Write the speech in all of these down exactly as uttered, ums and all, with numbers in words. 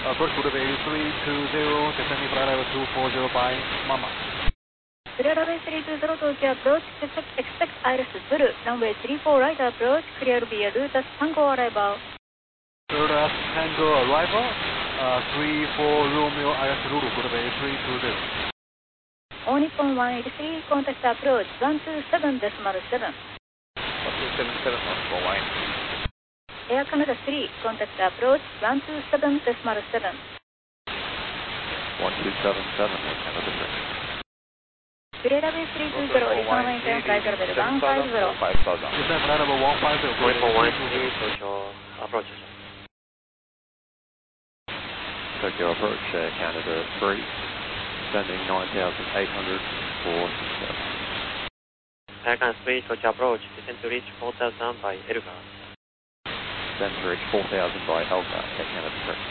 Approach Buddha Bay three two zero, descending flight level two four zero by Mama. Clear runway three two zero, Tokyo approach, expect, expect Iris Zulu, runway three four right approach, clear via Rutas Tango arrival. Rutas Tango arrival, uh, three four Romeo Iris Zulu, Buddha Bay three two zero. All Nippon one eighty-three, contact approach one two seven decimal seven. one two seven seven, one one. Air Canada three, contact approach one two seven decimal seven. one two seven seven, Air Canada three. Clear runway three two zero, Arizona maintain flight level one five zero. Descend flight level one five zero, Buddha Bay three two zero. Tokyo approach. Tokyo approach, Air Canada three, descending nine thousand eight hundred for success. Air Canada three, Tokyo approach, descend to reach four thousand by Elga. Descend to reach four thousand by Elga, Air Canada three.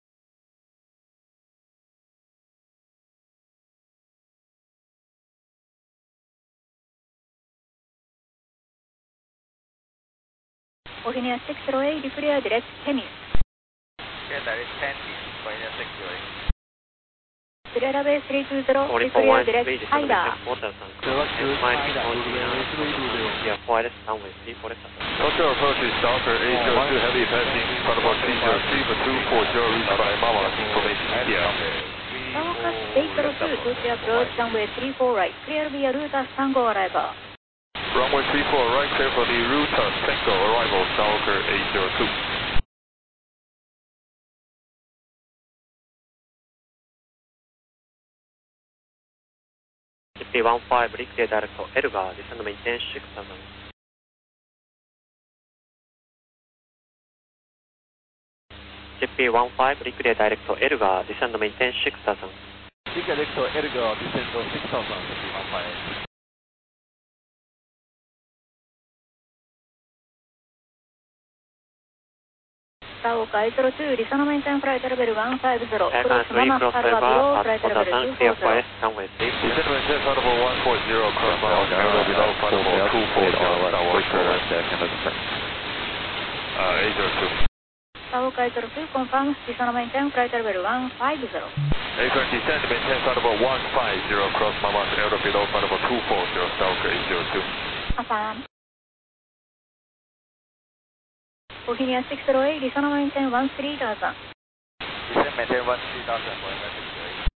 Ohina six zero eight, clear direct Tennis. Clear direct Tennis, Ohina six zero eight. Clear runway three two zero, Only clear for one direct three, descend to Haida. reach four thousand. Direct to And find Haida, Tokyo Buddha Bay three two zero. via four runway three four seven. Tokyo approach is Stalker eight zero two, heavy passing, Protocol three zero three for two four zero, reached by Mama, information E T L. Starcast eight zero two, Tokyo approach runway three four right, clear via Rutas Tango arrival. Runway three four right, clear for the Rutas Tango arrival, Stalker eight zero two. J P one five, clear direct Elga, descend maintain six thousand. J P one five, clear direct Elga, descend maintain six thousand. Direct to Elga, descend to six thousand, J P one five. Taoka eight zero two, Arizona maintain flight level one five zero. Air Canada Cross three, Mama cross Alba Elga below, at flight four level thousand, two clear four zero. for S, runway three four Descend zero. maintain flight level one four zero, cross Mama, Alba below, flight level two four zero, Stalker Air Canada three. uh, eight zero two. Taoka eight zero two, confirm, Arizona maintain flight level one five zero. Aircraft descend, maintain flight level one five zero, cross Mama, Alba below, flight level two four zero, Stalker eight zero two. Affirm. Ohina six zero eight, Arizona maintain one three thousand. Descend maintain one three thousand, Ohina six